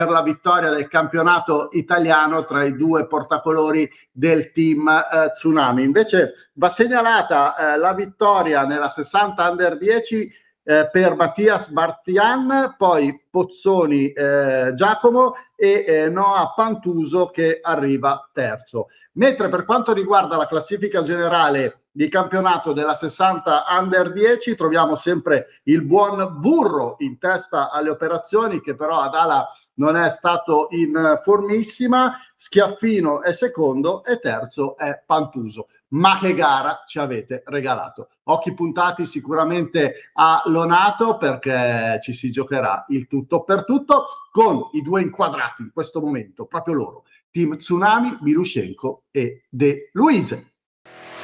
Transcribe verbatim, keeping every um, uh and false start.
per la vittoria del campionato italiano tra i due portacolori del team eh, Tsunami. Invece va segnalata eh, la vittoria nella sessanta under dieci eh, per Mattias Bartian, poi Pozzoni eh, Giacomo e eh, Noah Pantuso che arriva terzo. Mentre per quanto riguarda la classifica generale di campionato della sessanta under dieci troviamo sempre il buon Burro in testa alle operazioni, che però ad ala non è stato in formissima. Schiaffino è secondo e terzo è Pantuso. Ma che gara ci avete regalato! Occhi puntati sicuramente a Lonato, perché ci si giocherà il tutto per tutto con i due inquadrati in questo momento, proprio loro, Team Tsunami, Milushenko e De Luise.